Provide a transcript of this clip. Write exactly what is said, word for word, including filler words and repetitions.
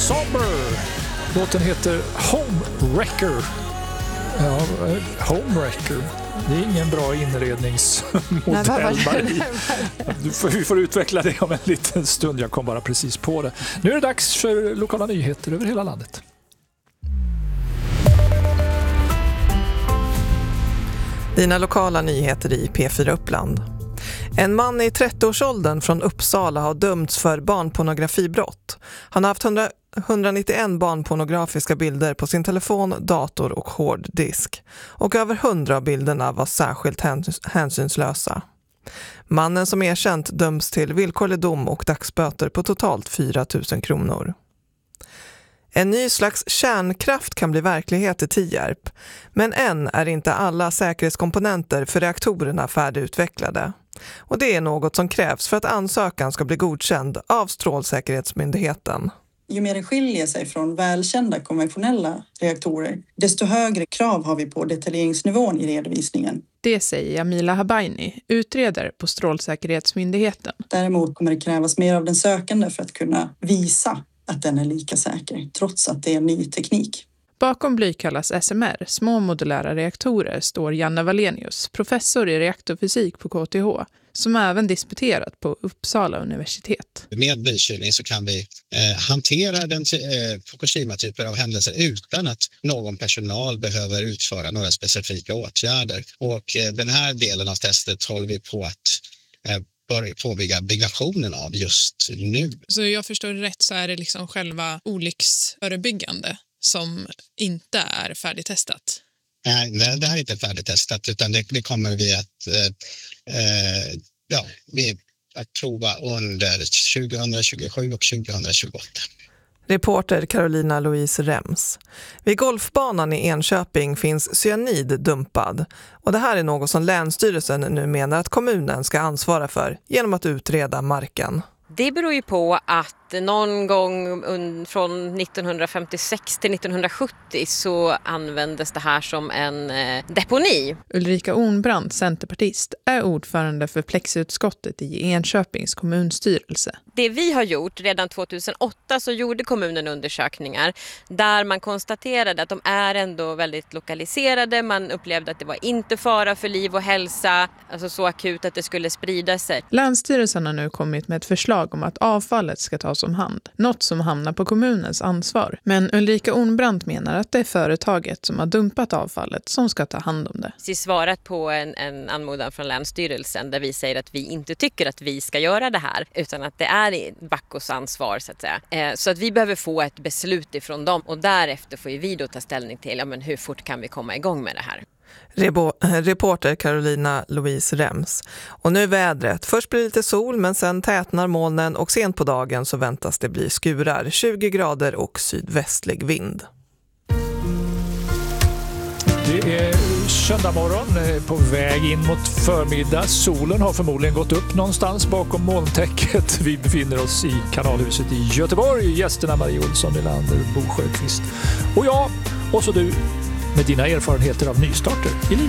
Somber. Låten heter Homewrecker. Ja, Homewrecker. Det är ingen bra inredningsmodell. Du får, vi får utveckla det om en liten stund. Jag kom bara precis på det. Nu är det dags för lokala nyheter över hela landet. Dina lokala nyheter i P fyra Uppland. En man i trettioårsåldern från Uppsala har dömts för barnpornografibrott. Han har haft hundranittioen barnpornografiska bilder på sin telefon, dator och hårddisk. Och över hundra av bilderna var särskilt hänsynslösa. Mannen som erkänt döms till villkorlig dom och dagsböter på totalt fyra tusen kronor. En ny slags kärnkraft kan bli verklighet i Tierp, men än är inte alla säkerhetskomponenter för reaktorerna färdigutvecklade. Och det är något som krävs för att ansökan ska bli godkänd av Strålsäkerhetsmyndigheten. Ju mer det skiljer sig från välkända konventionella reaktorer, desto högre krav har vi på detaljeringsnivån i redovisningen. Det säger Jamila Habaini, utredare på Strålsäkerhetsmyndigheten. Däremot kommer det krävas mer av den sökande för att kunna visa att den är lika säker, trots att det är ny teknik. Bakom Blykallas S M R, små modulära reaktorer, står Janne Wallenius, professor i reaktorfysik på K T H, som även disputerat på Uppsala universitet. Med blykylning så kan vi eh, hantera den eh, Fukushima-typer av händelser utan att någon personal behöver utföra några specifika åtgärder. Och eh, den här delen av testet håller vi på att eh, börja påbygga byggnationen av just nu. Så jag förstår rätt så är det liksom själva olycksförebyggande som inte är färdigtestat? Nej, det här är inte färdigtestat utan det, det kommer vi att, eh, ja, vi att prova under tjugohundratjugosju och tjugohundratjugoåtta. Reporter Carolina Louise Rems. Vid golfbanan i Enköping finns cyanid dumpad. Och det här är något som Länsstyrelsen nu menar att kommunen ska ansvara för genom att utreda marken. Det beror ju på att någon gång från nittonhundrafemtiosex till nittonhundrasjuttio så användes det här som en deponi. Ulrika Ornbrand, centerpartist, är ordförande för plexutskottet i Enköpings kommunstyrelse. Det vi har gjort, redan tjugohundraåtta så gjorde kommunen undersökningar där man konstaterade att de är ändå väldigt lokaliserade. Man upplevde att det var inte fara för liv och hälsa, alltså så akut att det skulle sprida sig. Länsstyrelsen har nu kommit med ett förslag om att avfallet ska tas om hand. Något som hamnar på kommunens ansvar. Men Ulrika Ornbrand menar att det är företaget som har dumpat avfallet som ska ta hand om det. Vi svarat på en, en anmodan från Länsstyrelsen där vi säger att vi inte tycker att vi ska göra det här utan att det är Backos ansvar så att säga. Eh, så att vi behöver få ett beslut ifrån dem och därefter får vi då ta ställning till ja, men hur fort kan vi komma igång med det här. Rebo- reporter Carolina Louise Rems. Och nu vädret. Först blir det lite sol men sen tätnar molnen och sent på dagen så väntas det bli skurar. tjugo grader och sydvästlig vind. Det är söndag morgon på väg in mot förmiddag. Solen har förmodligen gått upp någonstans bakom molntäcket. Vi befinner oss i Kanalhuset i Göteborg. Gästerna Marie Olsson, Nylander, Bo Sjöqvist och jag och så du med dina erfarenheter av nystarter i livet.